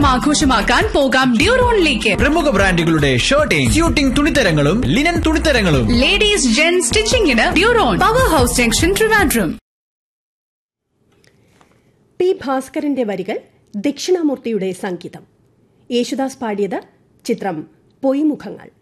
ആഘോഷമാക്കാൻ പോകാം ഡ്യൂറോണിലേക്ക്. പ്രമുഖ ബ്രാൻഡുകളുടെ shirting, suiting തുണിത്തരങ്ങളും linen തുണിത്തരങ്ങളും. Ladies gen സ്റ്റിച്ചിങ്ങിന് ഡ്യൂറോൺ, power house junction, Trivandrum. P ഭാസ്കരന്റെ വരികൾ, ദക്ഷിണാമൂർത്തിയുടെ സംഗീതം. യേശുദാസ് പാടിയത്. ചിത്രം പൊയ്മുഖങ്ങൾ.